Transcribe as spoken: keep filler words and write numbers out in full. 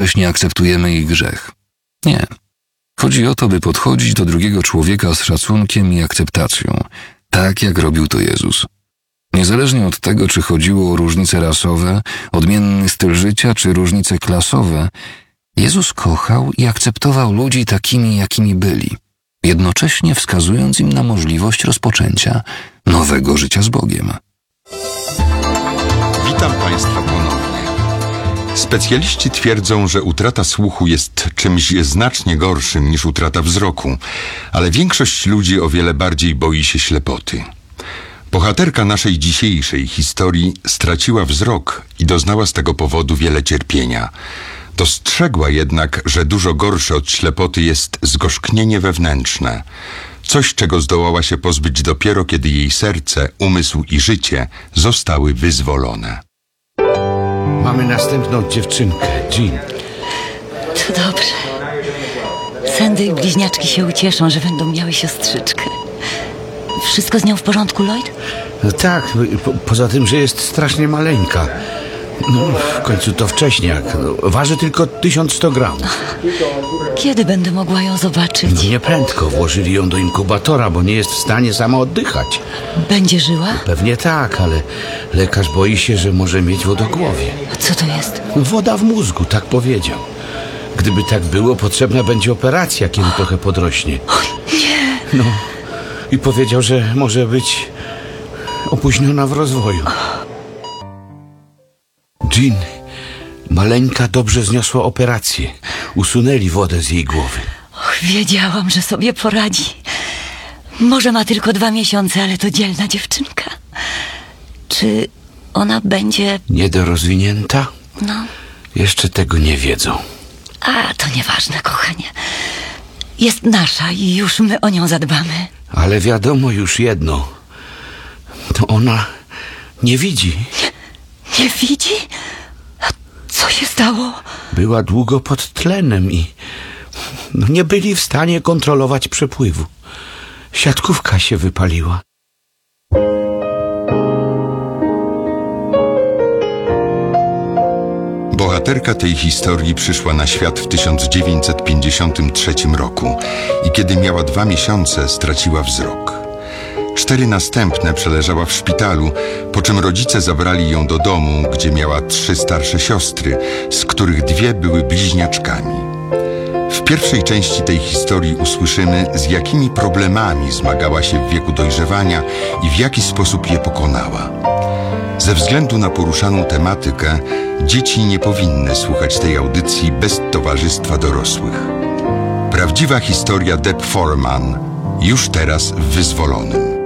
jednocześnie akceptujemy ich grzech. Nie. Chodzi o to, by podchodzić do drugiego człowieka z szacunkiem i akceptacją, tak jak robił to Jezus. Niezależnie od tego, czy chodziło o różnice rasowe, odmienny styl życia, czy różnice klasowe, Jezus kochał i akceptował ludzi takimi, jakimi byli, jednocześnie wskazując im na możliwość rozpoczęcia nowego życia z Bogiem. Witam Państwa ponownie. Specjaliści twierdzą, że utrata słuchu jest czymś znacznie gorszym niż utrata wzroku, ale większość ludzi o wiele bardziej boi się ślepoty. Bohaterka naszej dzisiejszej historii straciła wzrok i doznała z tego powodu wiele cierpienia. Dostrzegła jednak, że dużo gorsze od ślepoty jest zgorzknienie wewnętrzne. Coś, czego zdołała się pozbyć dopiero, kiedy jej serce, umysł i życie zostały wyzwolone. Mamy następną dziewczynkę, Jean. To dobrze. Sandy i bliźniaczki się ucieszą, że będą miały siostrzyczkę. Wszystko z nią w porządku, Lloyd? No tak, po, poza tym, że jest strasznie maleńka. No, w końcu to wcześniak. No, waży tylko tysiąc sto gramów. Kiedy będę mogła ją zobaczyć? Nie prędko. Włożyli ją do inkubatora, bo nie jest w stanie sama oddychać. Będzie żyła? Pewnie tak, ale lekarz boi się, że może mieć wodogłowie. A co to jest? Woda w mózgu, tak powiedział. Gdyby tak było, potrzebna będzie operacja, kiedy trochę podrośnie. O, nie! No, i powiedział, że może być opóźniona w rozwoju. Jean, maleńka dobrze zniosła operację. Usunęli wodę z jej głowy. Och, wiedziałam, że sobie poradzi. Może ma tylko dwa miesiące, ale to dzielna dziewczynka. Czy ona będzie... Niedorozwinięta? No. Jeszcze tego nie wiedzą. A, to nieważne, kochanie. Jest nasza i już my o nią zadbamy. Ale wiadomo już jedno. To ona nie widzi. Nie, nie widzi? A co się stało? Była długo pod tlenem i no, nie byli w stanie kontrolować przepływu. Siatkówka się wypaliła. Bohaterka tej historii przyszła na świat w tysiąc dziewięćset pięćdziesiątym trzecim roku i kiedy miała dwa miesiące, straciła wzrok. Cztery następne przeleżała w szpitalu, po czym rodzice zabrali ją do domu, gdzie miała trzy starsze siostry, z których dwie były bliźniaczkami. W pierwszej części tej historii usłyszymy, z jakimi problemami zmagała się w wieku dojrzewania i w jaki sposób je pokonała. Ze względu na poruszaną tematykę, dzieci nie powinny słuchać tej audycji bez towarzystwa dorosłych. Prawdziwa historia Deb Foreman, już teraz w Wyzwolonym.